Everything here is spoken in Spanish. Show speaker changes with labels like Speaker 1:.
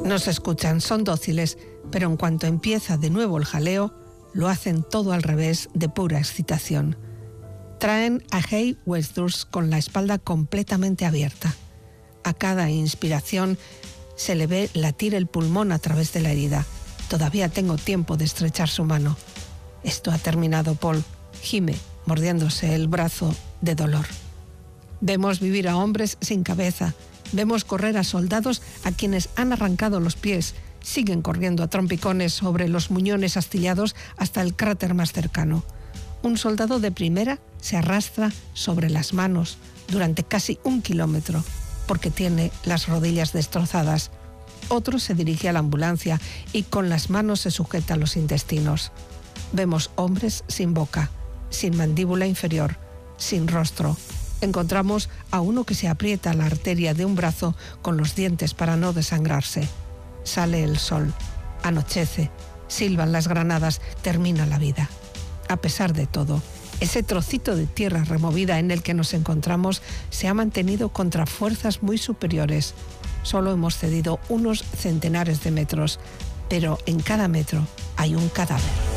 Speaker 1: No se escuchan, son dóciles, pero en cuanto empieza de nuevo el jaleo, lo hacen todo al revés de pura excitación. Traen a Hay Westdurst con la espalda completamente abierta. A cada inspiración se le ve latir el pulmón a través de la herida. Todavía tengo tiempo de estrechar su mano. Esto ha terminado, Paul. Gime, mordiéndose el brazo de dolor. Vemos vivir a hombres sin cabeza. Vemos correr a soldados a quienes han arrancado los pies. Siguen corriendo a trompicones sobre los muñones astillados hasta el cráter más cercano. Un soldado de primera se arrastra sobre las manos durante casi 1 kilómetro porque tiene las rodillas destrozadas. Otro se dirige a la ambulancia y con las manos se sujeta los intestinos. Vemos hombres sin boca, sin mandíbula inferior, sin rostro. Encontramos a uno que se aprieta la arteria de un brazo con los dientes para no desangrarse. Sale el sol, anochece, silban las granadas, termina la vida. A pesar de todo, ese trocito de tierra removida en el que nos encontramos se ha mantenido contra fuerzas muy superiores. Solo hemos cedido unos centenares de metros, pero en cada metro hay un cadáver.